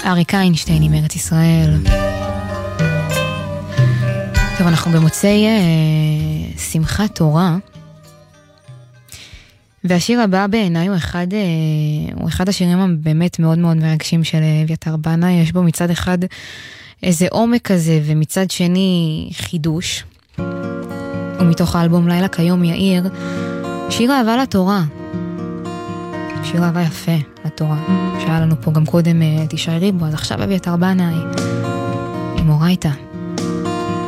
אריק איינשטיין עם ארץ ישראל. טוב, אנחנו במוצאי שמחת תורה, והשיר הבא בעיניי הוא אחד השירים הבאמת מאוד מאוד מרגשים של אביתר בנאי. יש בו מצד אחד איזה עומק כזה, ומצד שני חידוש. ומתוך האלבום לילה כיום יאיר, שיר אהבה לתורה. שיר אהבה יפה לתורה. שהיה לנו פה גם קודם תשערי בו, אז עכשיו אביתר בנאי עם אורייתא.